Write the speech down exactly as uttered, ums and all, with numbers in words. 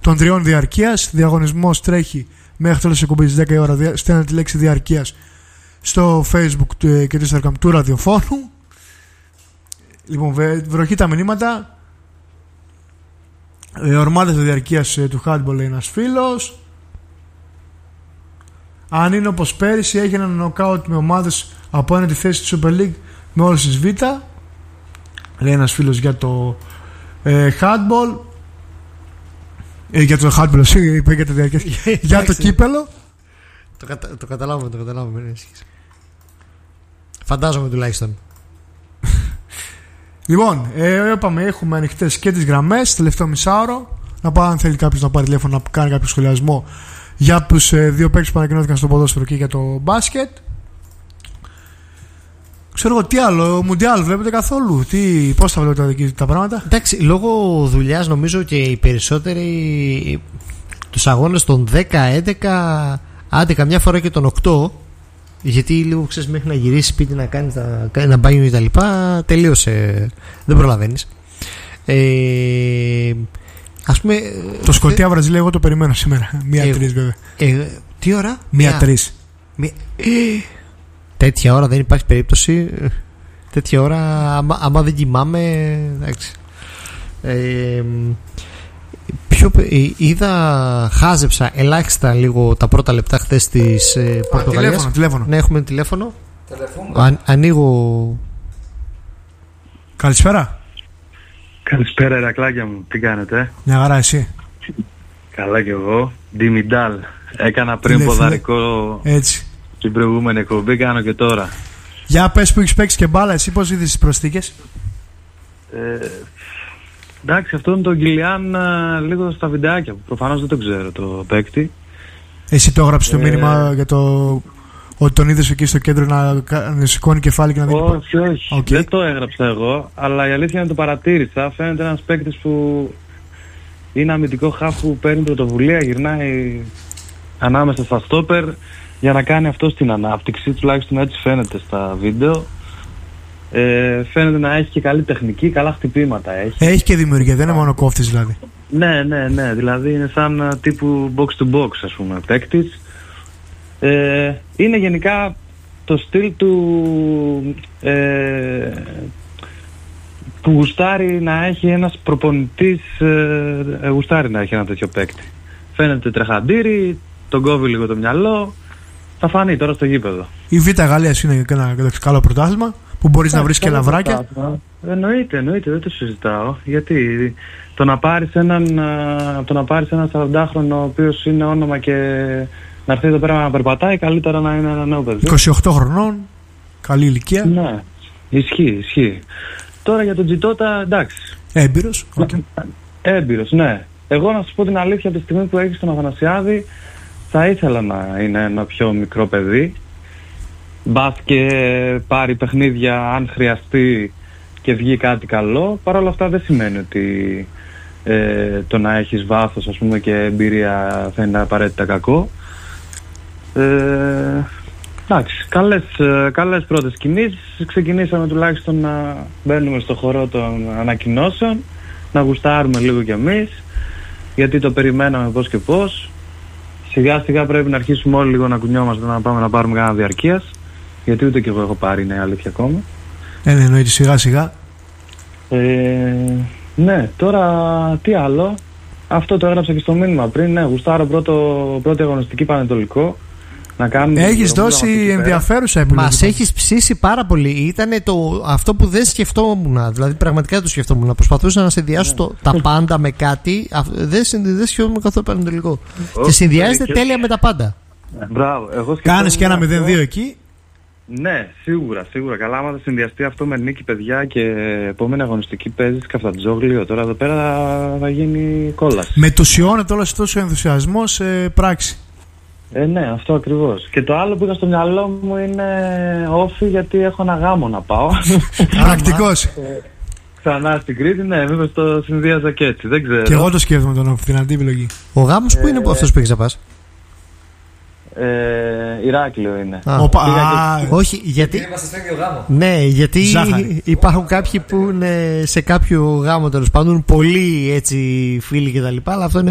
των τριών διαρκείας. Διαγωνισμός τρέχει μέχρι το τέλος της εκπομπής δέκα η ώρα. Στέλνετε τη λέξη διαρκείας στο Facebook και το Instagram του ραδιοφώνου. Λοιπόν, βροχή τα μηνύματα. Ε, ορμάδες διαρκείας του handball, λέει ένας φίλος. Αν είναι όπως πέρυσι, έχει ένα νοκάουτ με ομάδες από ένα τη θέση της Super League με όλες τις Β. Λέει ένας φίλος για το ε, handball. Ε, για το handball, είπε για το διαρκείας. Για το κύπελο. Το, κατα... το καταλάβουμε, το καταλάβουμε. Φαντάζομαι τουλάχιστον. Λοιπόν, ε, είπαμε, έχουμε ανοιχτές και τις γραμμές τελευταίο μισάωρο. Να πάω αν θέλει κάποιος να πάρει τηλέφωνο να κάνει κάποιο σχολιασμό για τους ε, δύο παίκτες που ανακοινώθηκαν στο ποδόσφαιρο και για το μπάσκετ. Ξέρω εγώ τι άλλο, Μουντιάλ βλέπετε καθόλου? Τι, πώς θα βλέπετε εκεί τα πράγματα? Εντάξει, λόγω δουλειάς νομίζω και οι περισσότεροι τους αγώνες των δέκα έντεκα, άντε καμιά φορά και των οκτώ, γιατί λίγο ξέρεις μέχρι να γυρίσεις σπίτι να κάνεις ένα μπάνιο και τα λοιπά, τελείωσε, δεν προλαβαίνεις. Ε, ας πούμε, το Σκωτία Βραζιλία εγώ το περιμένω σήμερα. Μία ε, τρεις βέβαια. Ε, τι ώρα? Μία τρεις. Μία... Ε, τέτοια ώρα δεν υπάρχει περίπτωση. Τέτοια ώρα άμα, άμα δεν κοιμάμαι, εντάξει. Ε, πιο, είδα, χάζεψα ελάχιστα λίγο τα πρώτα λεπτά χθες της ε, Πορτογαλίας. Τηλέφωνο, τηλέφωνο. Ναι, έχουμε τηλέφωνο. Α, ανοίγω. Καλησπέρα. Καλησπέρα, Ηρακλάκια μου. Τι κάνετε? Μια χαρά, εσύ? Καλά κι εγώ. Ντιμιντάλ. Έκανα πριν Φίλε, ποδαρικό έτσι την προηγούμενη εκπομπή, κάνω και τώρα. Για πες που έχεις παίξει και μπάλα, εσύ πώς είδες τις προσθήκες? Ε, εντάξει, αυτό είναι τον Κιλιάν λίγο στα βιντεάκια που προφανώς δεν το ξέρω το παίκτη. Εσύ το έγραψες ε, το μήνυμα για το ότι τον είδες εκεί στο κέντρο να, να σηκώνει κεφάλι και να δίνει? Όχι, όχι. Okay. Δεν το έγραψα εγώ, αλλά η αλήθεια είναι το παρατήρησα. Φαίνεται ένας παίκτης που είναι αμυντικό χάφ που παίρνει πρωτοβουλία, γυρνάει ανάμεσα στα στόπερ για να κάνει αυτό στην ανάπτυξη, τουλάχιστον έτσι φαίνεται στα βίντεο. Ε, φαίνεται να έχει και καλή τεχνική, καλά χτυπήματα έχει. Έχει και δημιουργία, δεν είναι μόνο κόφτης δηλαδή. Ναι, ναι, ναι, δηλαδή είναι σαν τύπου box to box, ας πούμε, παίκτης. Ε, είναι γενικά το στυλ του ε, που γουστάρει να έχει ένας προπονητής, ε, γουστάρει να έχει ένα τέτοιο παίκτη. Φαίνεται τρεχαντήρι, τον κόβει λίγο το μυαλό. Θα φανεί τώρα στο γήπεδο. Η Β' Γαλλίας είναι ένα καλό πρωτάθλημα που μπορείς να βρεις και λαβράκια. Εννοείται, εννοείται, δεν το συζητάω. Γιατί το να πάρεις έναν, το να πάρεις έναν σαραντάχρονο ο οποίος είναι όνομα και να έρθει εδώ πέρα να περπατάει, καλύτερα να είναι ένα νέο παιδί. είκοσι οκτώ χρονών, καλή ηλικία. Ναι, ισχύει, ισχύει. Τώρα για τον Τζιτότα, εντάξει. Έμπειρος. Okay. Έμπειρος, ναι. Εγώ να σου πω την αλήθεια, από τη στιγμή που έχεις τον Αθανασιάδη, θα ήθελα να είναι ένα πιο μικρό παιδί. Μπας και πάρει παιχνίδια αν χρειαστεί και βγει κάτι καλό. Παρ' όλα αυτά δεν σημαίνει ότι ε, το να έχεις βάθος, ας πούμε, και εμπειρία θα είναι απαραίτητα κακό. Ε, εντάξει, καλές, καλές πρώτες κινήσεις. Ξεκινήσαμε τουλάχιστον να μπαίνουμε στο χώρο των ανακοινώσεων, να γουστάρουμε λίγο κι εμείς, γιατί το περιμέναμε πώς και πώς. Σιγά σιγά πρέπει να αρχίσουμε όλοι λίγο να κουνιόμαστε, να πάμε να πάρουμε κανένα διαρκείας, γιατί ούτε κι εγώ έχω πάρει, είναι αλήθεια ακόμα. Ε, ναι, εννοείται, σιγά σιγά. Ε, ναι, τώρα τι άλλο. Αυτό το έγραψα και στο μήνυμα πριν. Ναι, γουστάρω πρώτο, πρώτη αγωνιστική Πανετολικό. Να κάνουμε. Έχεις δώσει ενδιαφέρουσα επιλογή. Μας έχεις ψήσει πάρα πολύ. Ήταν το, αυτό που δεν σκεφτόμουν. Δηλαδή, πραγματικά δεν το σκεφτόμουν. Να προσπαθούσα να συνδυάσω το, τα πάντα με κάτι. Δεν σκεφτόμουν καθόλου Πανετολικό. Oh, και συνδυάζεται και... τέλεια με τα πάντα. Μπράβο. Κάνεις και ένα μηδέν δύο εκεί. Ναι, σίγουρα, σίγουρα. Καλά, άμα θα συνδυαστεί αυτό με νίκη, παιδιά, και επόμενη αγωνιστική παίζεις Καφτατζόγλιο. Τώρα εδώ πέρα θα, θα γίνει κόλαση. Μετουσιώνεται όλος αυτός ο ενθουσιασμός σε πράξη. Ε, ναι, αυτό ακριβώς. Και το άλλο που είχα στο μυαλό μου είναι όφι, γιατί έχω ένα γάμο να πάω. Πρακτικός. Ξανά στην Κρήτη, ναι, μήπως το συνδύαζα και έτσι, δεν ξέρω. Και εγώ το σκέφτομαι τον όφι, δυνατή επιλογή. Ο γάμος που είναι ε, αυτός που έχεις να πας? Ε, Ηράκλειο είναι. Α, Οπα, α, όχι, γιατί. Είμαστε στο ίδιο γάμο. Ναι, γιατί Ζάχαρη. Υπάρχουν κάποιοι που είναι σε κάποιο γάμο τέλος πάντων, πολύ έτσι φίλοι κτλ. Αλλά αυτό είναι